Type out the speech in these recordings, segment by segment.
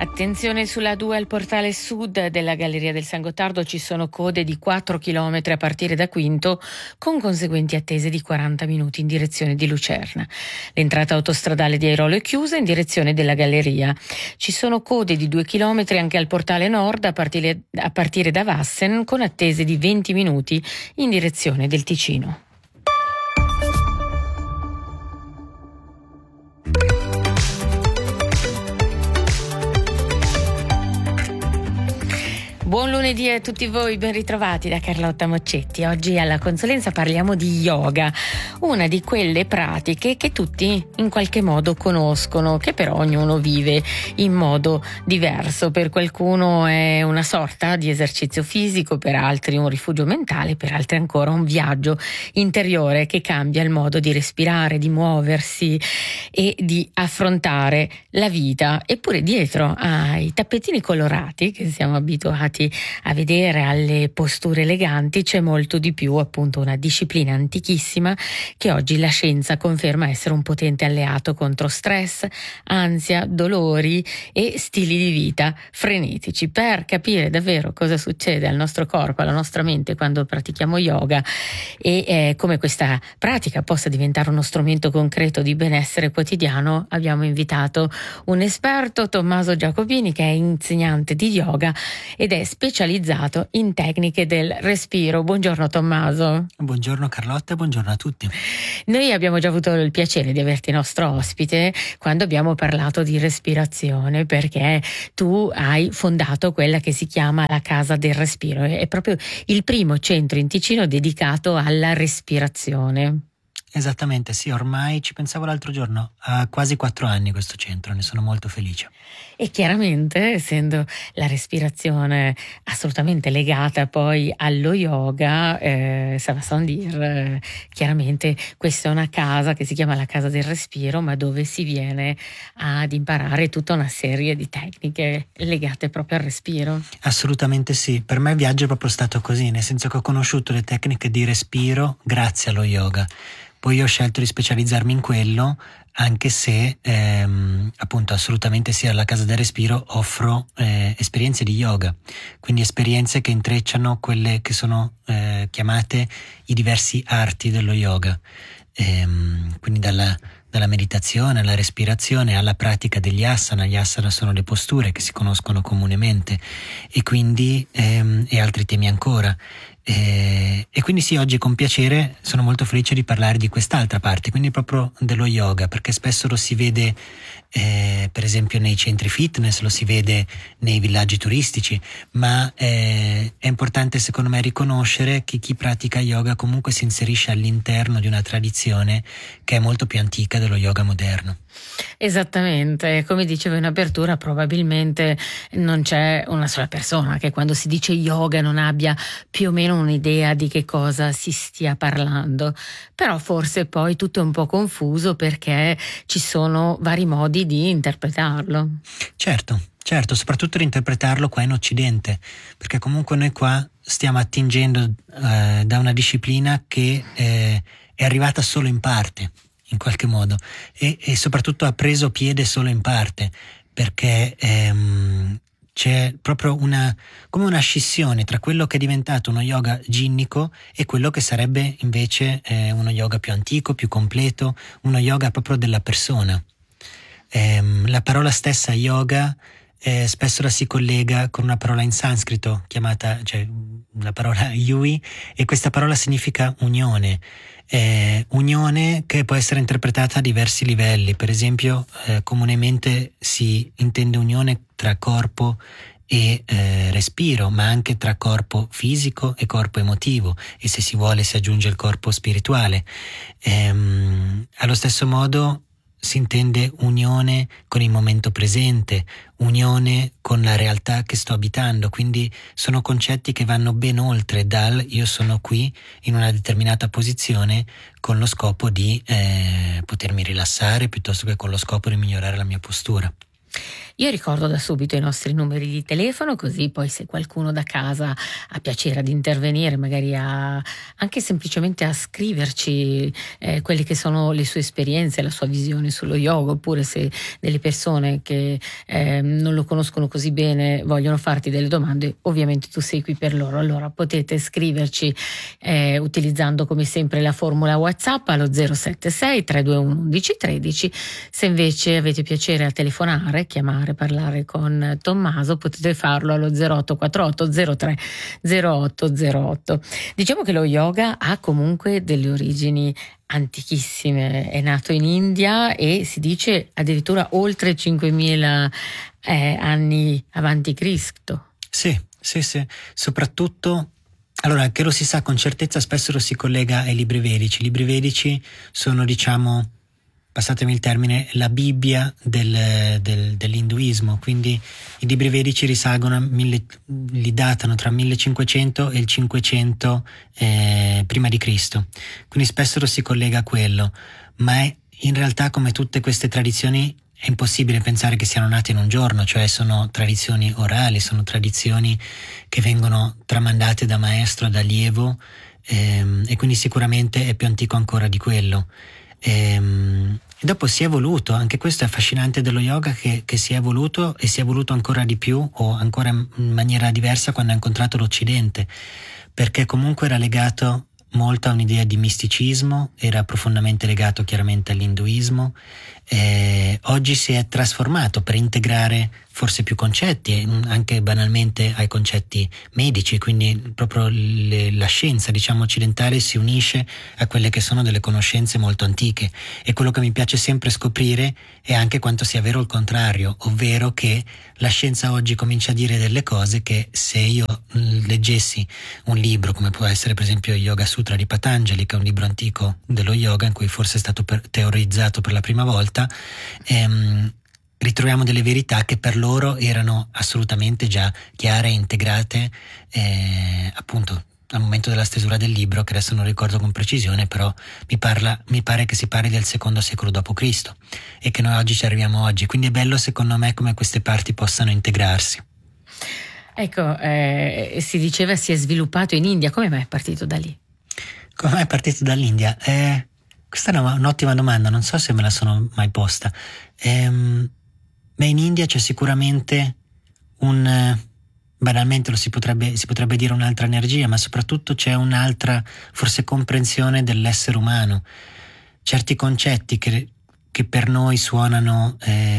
Attenzione sulla 2 al portale sud della Galleria del San Gottardo, ci sono code di 4 km a partire da Quinto, con conseguenti attese di 40 minuti in direzione di Lucerna. L'entrata autostradale di Airolo è chiusa in direzione della Galleria. Ci sono code di 2 km anche al portale nord a partire da Vassen, con attese di 20 minuti in direzione del Ticino. Buon lunedì a tutti voi, ben ritrovati da Carlotta Moccetti. Oggi alla consulenza parliamo di yoga, una di quelle pratiche che tutti in qualche modo conoscono, che però ognuno vive in modo diverso. Per qualcuno è una sorta di esercizio fisico, per altri un rifugio mentale, per altri ancora un viaggio interiore che cambia il modo di respirare, di muoversi e di affrontare la vita. Eppure dietro ai tappetini colorati che siamo abituati a vedere, alle posture eleganti, c'è molto di più, appunto una disciplina antichissima che oggi la scienza conferma essere un potente alleato contro stress, ansia, dolori e stili di vita frenetici. Per capire davvero cosa succede al nostro corpo, alla nostra mente quando pratichiamo yoga e come questa pratica possa diventare uno strumento concreto di benessere quotidiano, abbiamo invitato un esperto, Tommaso Giacobini, che è insegnante di yoga ed è specializzato in tecniche del respiro. Buongiorno Tommaso. Buongiorno Carlotta e buongiorno a tutti. Noi abbiamo già avuto il piacere di averti nostro ospite quando abbiamo parlato di respirazione, perché tu hai fondato quella che si chiama la Casa del Respiro. È proprio il primo centro in Ticino dedicato alla respirazione. Esattamente, sì, ormai ci pensavo l'altro giorno, ha quasi 4 anni questo centro, ne sono molto felice. E chiaramente, essendo la respirazione assolutamente legata poi allo yoga, ça va sans dire, chiaramente questa è una casa che si chiama la Casa del Respiro, ma dove si viene ad imparare tutta una serie di tecniche legate proprio al respiro. Assolutamente sì, per me il viaggio è proprio stato così, nel senso che ho conosciuto le tecniche di respiro grazie allo yoga. Poi ho scelto di specializzarmi in quello, anche se appunto assolutamente sì, alla Casa del Respiro offro esperienze di yoga, quindi esperienze che intrecciano quelle che sono chiamate i diversi arti dello yoga, quindi dalla meditazione alla respirazione alla pratica degli asana. Gli asana sono le posture che si conoscono comunemente e quindi e altri temi ancora. E quindi sì, oggi con piacere sono molto felice di parlare di quest'altra parte, quindi proprio dello yoga, perché spesso lo si vede per esempio nei centri fitness, lo si vede nei villaggi turistici, ma è importante secondo me riconoscere che chi pratica yoga comunque si inserisce all'interno di una tradizione che è molto più antica dello yoga moderno. Esattamente, come dicevo in apertura, probabilmente non c'è una sola persona che quando si dice yoga non abbia più o meno un'idea di che cosa si stia parlando, però forse poi tutto è un po' confuso perché ci sono vari modi di interpretarlo. Certo, soprattutto di interpretarlo qua in Occidente, perché comunque noi qua stiamo attingendo da una disciplina che è arrivata solo in parte, in qualche modo, e soprattutto ha preso piede solo in parte, perché c'è proprio come una scissione tra quello che è diventato uno yoga ginnico e quello che sarebbe invece uno yoga più antico, più completo, uno yoga proprio della persona. La parola stessa yoga spesso la si collega con una parola in sanscrito chiamata, cioè la parola yui, e questa parola significa unione. Unione che può essere interpretata a diversi livelli. Per esempio comunemente si intende unione tra corpo e respiro, ma anche tra corpo fisico e corpo emotivo, e se si vuole si aggiunge il corpo spirituale. Allo stesso modo si intende unione con il momento presente, unione con la realtà che sto abitando, quindi sono concetti che vanno ben oltre dal io sono qui in una determinata posizione con lo scopo di potermi rilassare piuttosto che con lo scopo di migliorare la mia postura. Io ricordo da subito i nostri numeri di telefono, così poi se qualcuno da casa ha piacere di intervenire, magari anche semplicemente a scriverci quelle che sono le sue esperienze, la sua visione sullo yoga, oppure se delle persone che non lo conoscono così bene vogliono farti delle domande, ovviamente tu sei qui per loro. Allora potete scriverci utilizzando come sempre la formula WhatsApp allo 076 321 1113. Se invece avete piacere a telefonare, chiamare, parlare con Tommaso, potete farlo allo 0848 03 0808. Diciamo che lo yoga ha comunque delle origini antichissime, è nato in India e si dice addirittura oltre 5.000 anni avanti Cristo. Sì, soprattutto, allora, che lo si sa con certezza, spesso lo si collega ai libri vedici. I libri vedici sono, diciamo, passatemi il termine, la Bibbia dell'induismo, quindi i libri vedici risalgono li datano tra 1500 e il 500 prima di Cristo, quindi spesso lo si collega a quello, ma in realtà, come tutte queste tradizioni, è impossibile pensare che siano nate in un giorno, cioè sono tradizioni orali, sono tradizioni che vengono tramandate da maestro ad allievo, e quindi sicuramente è più antico ancora di quello. E dopo si è evoluto, anche questo è affascinante dello yoga, che si è evoluto e si è evoluto ancora di più, o ancora in maniera diversa, quando ha incontrato l'Occidente, perché comunque era legato molto a un'idea di misticismo, era profondamente legato chiaramente all'induismo. Oggi si è trasformato per integrare forse più concetti, anche banalmente ai concetti medici, quindi proprio la scienza, diciamo, occidentale si unisce a quelle che sono delle conoscenze molto antiche, e quello che mi piace sempre scoprire è anche quanto sia vero il contrario, ovvero che la scienza oggi comincia a dire delle cose che, se io leggessi un libro come può essere per esempio Yoga Sutra di Patanjali, che è un libro antico dello yoga in cui forse è stato teorizzato per la prima volta, ritroviamo delle verità che per loro erano assolutamente già chiare e integrate, appunto al momento della stesura del libro, che adesso non ricordo con precisione, però mi pare che si parli del secondo secolo d.C. e che noi oggi ci arriviamo oggi, quindi è bello secondo me come queste parti possano integrarsi. Ecco, si diceva si è sviluppato in India, come mai è partito da lì? Come mai è partito dall'India? Questa è un'ottima domanda, non so se me la sono mai posta. Ma in India c'è sicuramente banalmente si potrebbe dire un'altra energia, ma soprattutto c'è un'altra forse comprensione dell'essere umano. Certi concetti che per noi suonano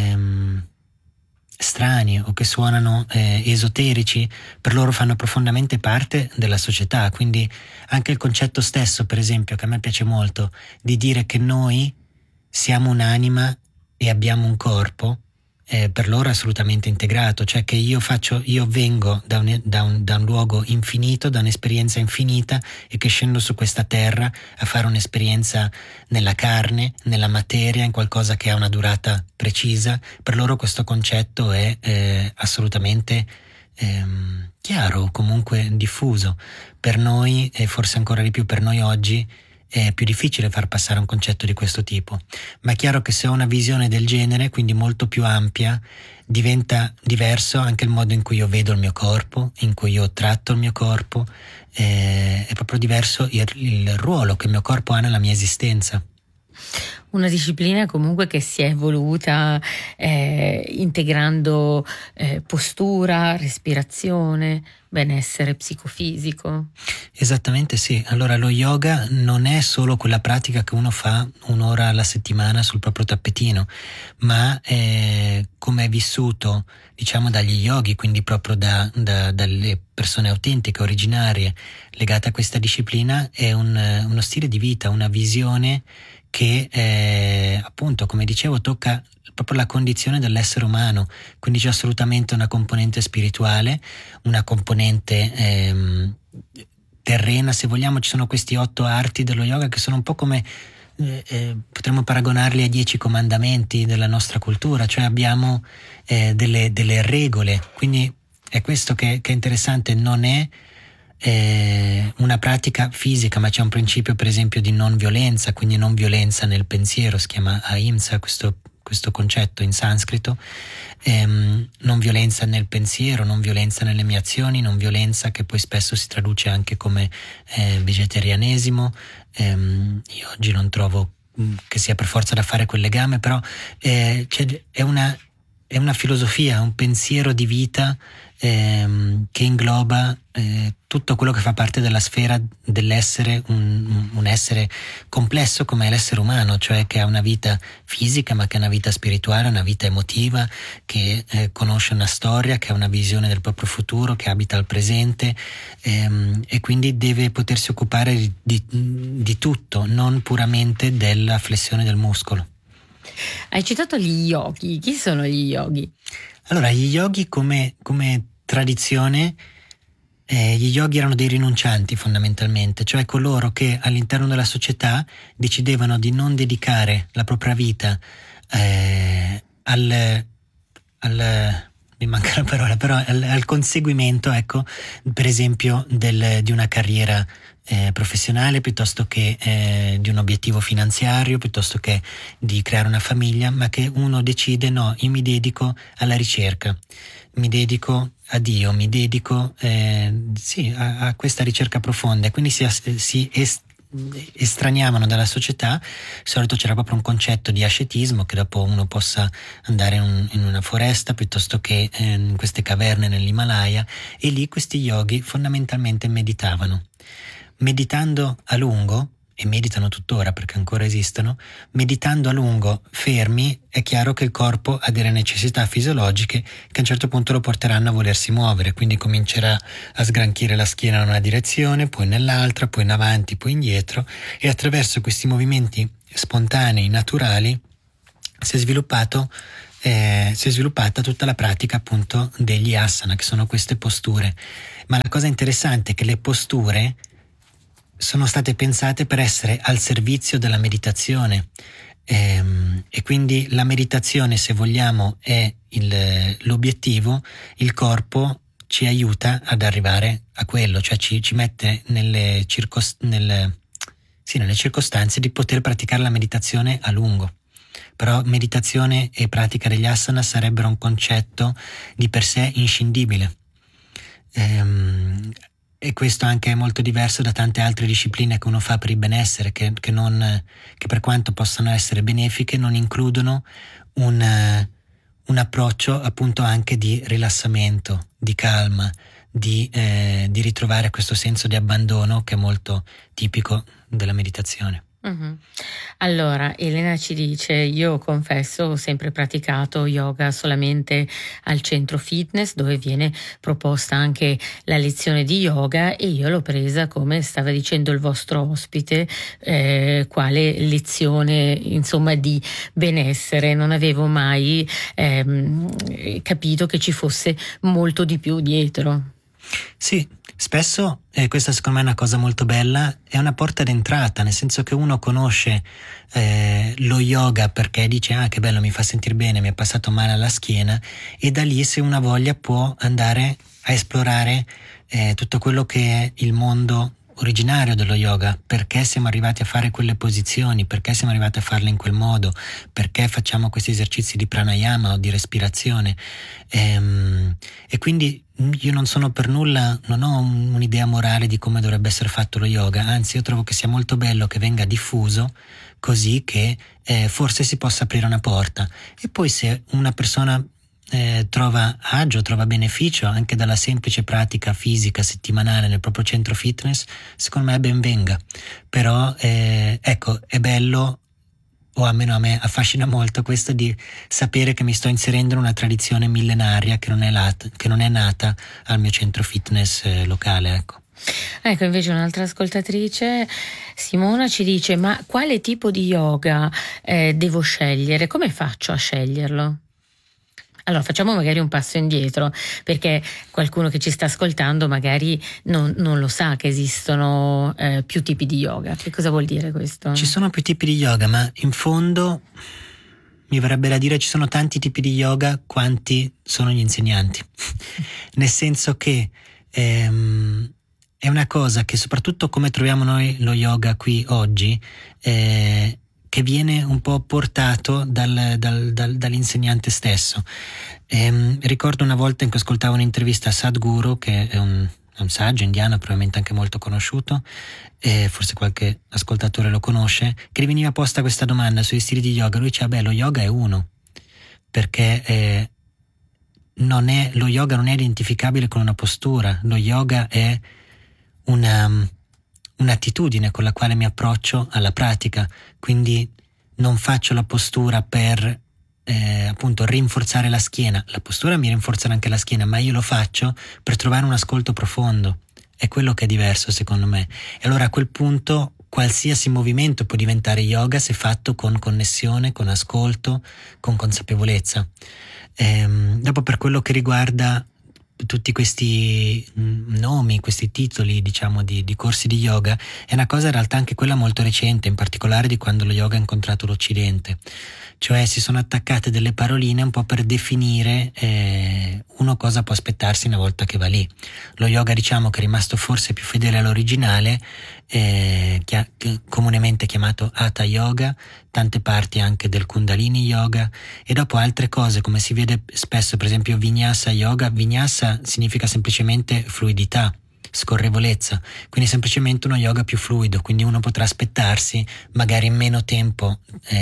strani o che suonano esoterici, per loro fanno profondamente parte della società. Quindi anche il concetto stesso, per esempio, che a me piace molto, di dire che noi siamo un'anima e abbiamo un corpo, per loro è assolutamente integrato, cioè che io vengo da un luogo infinito, da un'esperienza infinita, e che scendo su questa terra a fare un'esperienza nella carne, nella materia, in qualcosa che ha una durata precisa. Per loro questo concetto è assolutamente chiaro, comunque diffuso. Per noi, e forse ancora di più per noi oggi, è più difficile far passare un concetto di questo tipo, ma è chiaro che se ho una visione del genere, quindi molto più ampia, diventa diverso anche il modo in cui io vedo il mio corpo, in cui io tratto il mio corpo, è proprio diverso il ruolo che il mio corpo ha nella mia esistenza. Una disciplina comunque che si è evoluta integrando postura, respirazione, benessere psicofisico. Esattamente sì. Allora lo yoga non è solo quella pratica che uno fa un'ora alla settimana sul proprio tappetino, ma come è vissuto, diciamo, dagli yogi, quindi proprio dalle persone autentiche, originarie, legate a questa disciplina, è uno stile di vita, una visione che appunto, come dicevo, tocca proprio la condizione dell'essere umano, quindi c'è assolutamente una componente spirituale, una componente terrena, se vogliamo. Ci sono questi 8 arti dello yoga che sono un po' come potremmo paragonarli ai 10 comandamenti della nostra cultura, cioè abbiamo delle regole, quindi è questo che è interessante. Non è una pratica fisica, ma c'è un principio, per esempio, di non violenza, quindi non violenza nel pensiero, si chiama ahimsa questo questo concetto in sanscrito, non violenza nel pensiero, non violenza nelle mie azioni, non violenza che poi spesso si traduce anche come vegetarianesimo. Io oggi non trovo che sia per forza da fare quel legame, però è una filosofia, un pensiero di vita che ingloba tutto quello che fa parte della sfera dell'essere, un essere complesso come è l'essere umano, cioè che ha una vita fisica ma che ha una vita spirituale, una vita emotiva, che conosce una storia, che ha una visione del proprio futuro, che abita al presente, e quindi deve potersi occupare di tutto, non puramente della flessione del muscolo. Hai citato gli yogi. Chi sono gli yogi? Allora, gli yogi come tradizione, gli yogi erano dei rinuncianti fondamentalmente, cioè coloro che all'interno della società decidevano di non dedicare la propria vita mi manca la parola, però al conseguimento, ecco, per esempio di una carriera professionale, piuttosto che di un obiettivo finanziario, piuttosto che di creare una famiglia, ma che uno decide: no, io mi dedico alla ricerca, mi dedico a Dio, mi dedico a questa ricerca profonda, e quindi si estraniavano dalla società. Di solito c'era proprio un concetto di ascetismo, che dopo uno possa andare in una foresta piuttosto che in queste caverne nell'Himalaya, e lì questi yogi fondamentalmente meditando a lungo, e meditano tuttora perché ancora esistono. Meditando a lungo, fermi, è chiaro che il corpo ha delle necessità fisiologiche che a un certo punto lo porteranno a volersi muovere, quindi comincerà a sgranchire la schiena in una direzione, poi nell'altra, poi in avanti, poi indietro, e attraverso questi movimenti spontanei, naturali, si è sviluppata tutta la pratica appunto degli asana, che sono queste posture. Ma la cosa interessante è che le posture sono state pensate per essere al servizio della meditazione, e quindi la meditazione, se vogliamo, è l'obiettivo. Il corpo ci aiuta ad arrivare a quello, cioè ci mette nelle circostanze di poter praticare la meditazione a lungo. Però meditazione e pratica degli asana sarebbero un concetto di per sé inscindibile. E questo anche è molto diverso da tante altre discipline che uno fa per il benessere, che per quanto possano essere benefiche, non includono un approccio appunto anche di rilassamento, di calma, di ritrovare questo senso di abbandono che è molto tipico della meditazione. Mm-hmm. Allora, Elena ci dice: io confesso, ho sempre praticato yoga solamente al centro fitness, dove viene proposta anche la lezione di yoga, e io l'ho presa, come stava dicendo il vostro ospite, quale lezione insomma di benessere. Non avevo mai capito che ci fosse molto di più dietro. Sì, spesso, questa secondo me è una cosa molto bella, è una porta d'entrata, nel senso che uno conosce lo yoga perché dice: ah, che bello, mi fa sentire bene, mi è passato male alla schiena, e da lì, se una voglia, può andare a esplorare tutto quello che è il mondo originario dello yoga, perché siamo arrivati a fare quelle posizioni, perché siamo arrivati a farle in quel modo, perché facciamo questi esercizi di pranayama o di respirazione, e quindi io non sono per nulla, non ho un'idea morale di come dovrebbe essere fatto lo yoga, anzi io trovo che sia molto bello che venga diffuso, così che forse si possa aprire una porta. E poi, se una persona trova agio, trova beneficio anche dalla semplice pratica fisica settimanale nel proprio centro fitness, secondo me ben venga. Però ecco, è bello, o almeno a me affascina molto questo di sapere che mi sto inserendo in una tradizione millenaria che non è nata al mio centro fitness locale, ecco. Ecco, invece un'altra ascoltatrice, Simona, ci dice: ma quale tipo di yoga devo scegliere? Come faccio a sceglierlo? Allora, facciamo magari un passo indietro, perché qualcuno che ci sta ascoltando magari non lo sa che esistono più tipi di yoga. Che cosa vuol dire questo? Ci sono più tipi di yoga, ma in fondo mi verrebbe da dire ci sono tanti tipi di yoga quanti sono gli insegnanti. Nel senso che è una cosa che, soprattutto come troviamo noi lo yoga qui oggi, che viene un po' portato dall'insegnante stesso. Ricordo una volta in cui ascoltavo un'intervista a Sadhguru, che è un saggio indiano, probabilmente anche molto conosciuto, forse qualche ascoltatore lo conosce, che gli veniva posta questa domanda sugli stili di yoga. Lui diceva: lo yoga è uno, perché lo yoga non è identificabile con una postura, lo yoga è un'attitudine con la quale mi approccio alla pratica, quindi non faccio la postura per appunto rinforzare la schiena. La postura mi rinforzerà anche la schiena, ma io lo faccio per trovare un ascolto profondo. È quello che è diverso, secondo me. E allora a quel punto qualsiasi movimento può diventare yoga se fatto con connessione, con ascolto, con consapevolezza. Dopo, per quello che riguarda tutti questi nomi, questi titoli, diciamo, di corsi di yoga, è una cosa in realtà anche quella molto recente, in particolare di quando lo yoga ha incontrato l'Occidente. Cioè si sono attaccate delle paroline un po' per definire uno cosa può aspettarsi una volta che va lì. Lo yoga, diciamo, che è rimasto forse più fedele all'originale, comunemente chiamato Hatha Yoga, tante parti anche del Kundalini Yoga, e dopo altre cose, come si vede spesso, per esempio Vinyasa Yoga. Vinyasa significa semplicemente fluidità, scorrevolezza, quindi semplicemente uno yoga più fluido, quindi uno potrà aspettarsi magari meno tempo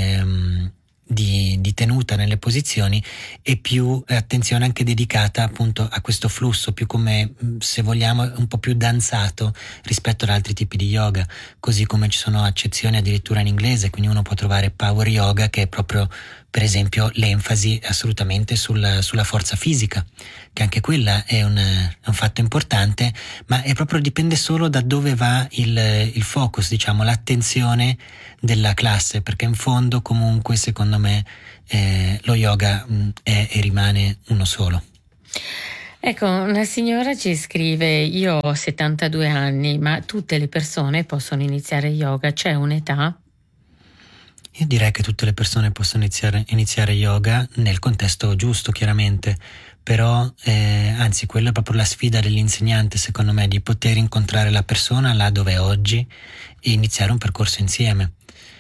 di tenuta nelle posizioni e più attenzione anche dedicata appunto a questo flusso, più come, se vogliamo, un po' più danzato rispetto ad altri tipi di yoga, così come ci sono accezioni addirittura in inglese, quindi uno può trovare power yoga, che è proprio, per esempio, l'enfasi assolutamente sulla forza fisica, che anche quella è un fatto importante, ma è proprio, dipende solo da dove va il focus, diciamo, l'attenzione della classe, perché in fondo comunque secondo me lo yoga è e rimane uno solo. Ecco, una signora ci scrive: io ho 72 anni, ma tutte le persone possono iniziare yoga? C'è un'età? Io direi che tutte le persone possono iniziare yoga nel contesto giusto, chiaramente, però anzi, quella è proprio la sfida dell'insegnante, secondo me, di poter incontrare la persona là dove è oggi e iniziare un percorso insieme.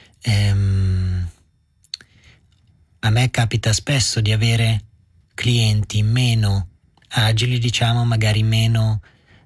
A me capita spesso di avere clienti meno agili, diciamo, magari meno,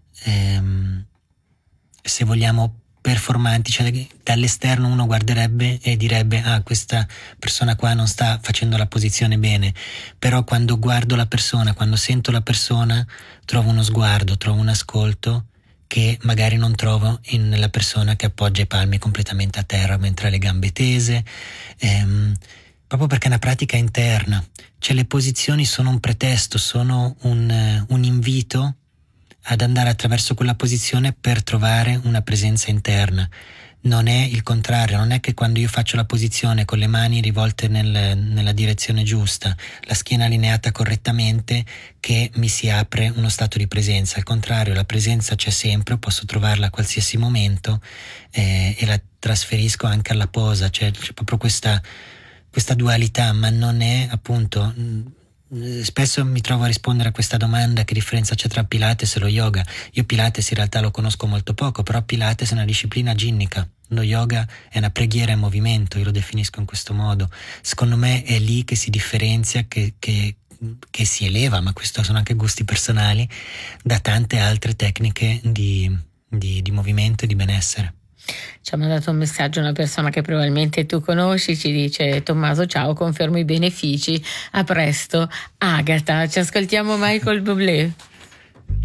se vogliamo, performanti, cioè dall'esterno uno guarderebbe e direbbe: questa persona qua non sta facendo la posizione bene, però quando guardo la persona, quando sento la persona, trovo uno sguardo, trovo un ascolto che magari non trovo nella persona che appoggia i palmi completamente a terra mentre ha le gambe tese, proprio perché è una pratica interna, cioè le posizioni sono un pretesto, sono un invito ad andare attraverso quella posizione per trovare una presenza interna. Non è il contrario, non è che quando io faccio la posizione con le mani rivolte nella direzione giusta, la schiena allineata correttamente, che mi si apre uno stato di presenza. Al contrario, la presenza c'è sempre, posso trovarla a qualsiasi momento e la trasferisco anche alla posa, cioè c'è proprio questa dualità, ma non è, appunto, spesso mi trovo a rispondere a questa domanda: che differenza c'è tra Pilates e lo yoga? Io Pilates in realtà lo conosco molto poco, però Pilates è una disciplina ginnica, lo yoga è una preghiera in movimento, io lo definisco in questo modo. Secondo me è lì che si differenzia, che si eleva, ma questo sono anche gusti personali, da tante altre tecniche di movimento e di benessere. Ci ha mandato un messaggio una persona che probabilmente tu conosci, ci dice: Tommaso, ciao, confermo i benefici, a presto. Agata. Ci ascoltiamo Michael Bublé.